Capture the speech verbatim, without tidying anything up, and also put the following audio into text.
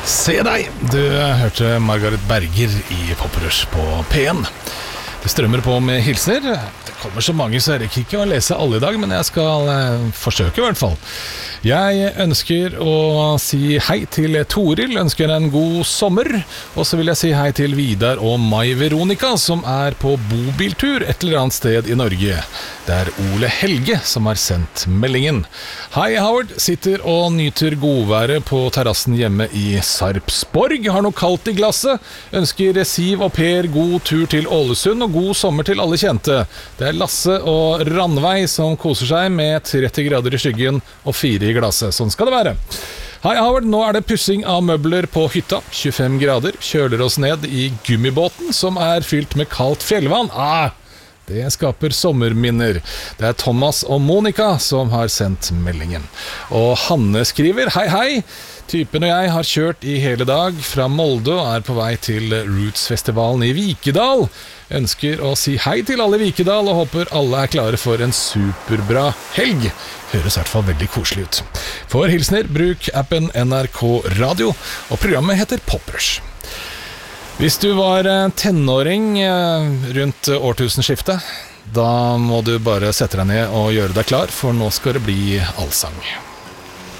Se deg! Du hørte Margaret Berger i Poprush på P en. Det strømmer på med hilsner. Det kommer så mange, så jeg rekker ikke å lese alle i dag, men jeg skal eh, forsøke i hvert fall. Jeg ønsker å si hei til Toril, ønsker en god sommer. Og så vil jeg si hei til Vidar og Mai Veronica, som er på bobiltur et eller annet sted i Norge. Det er Ole Helge som har sendt meldingen. Hei Howard, sitter og nyter godværet på terrassen hjemme i Sarpsborg. Har noe kaldt i glasset. Ønsker Siv og Per god tur til Ålesund og god sommer til alle kjente. Det er Lasse og Randvei som koser seg med tretti grader i skyggen og fire i glasset. Sånn skal det være. Hei Howard, nå er det pussing av møbler på hytta. tjuefem grader, kjøler oss ned i gummibåten som er fylt med kaldt fjellvann. Ah, det skaper sommerminner. Det er Thomas og Monica som har sendt meldingen. Og Hanne skriver, hei hei, typen og jeg har kjørt i hele dag fra Molde og er på vei til Roots-festivalen i Vikedal. Ønsker å si hei til alle i Vikedal og håper alle er klare for en superbra helg. Høres i hvert fall veldig koselig ut. For hilsner, bruk appen N R K Radio, og programmet heter Poprush. Hvis du var tenåring rundt årtusenskiftet, da må du bare sette deg ned og gjøre deg klar, for nå skal det bli allsang.